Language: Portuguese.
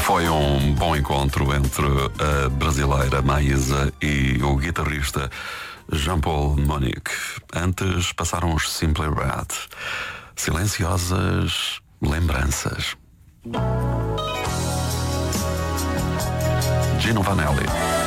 Foi um bom encontro entre a brasileira Maísa e o guitarrista Jean-Paul Monique. Antes passaram os Simply Red. Silenciosas lembranças. Gino Vanelli.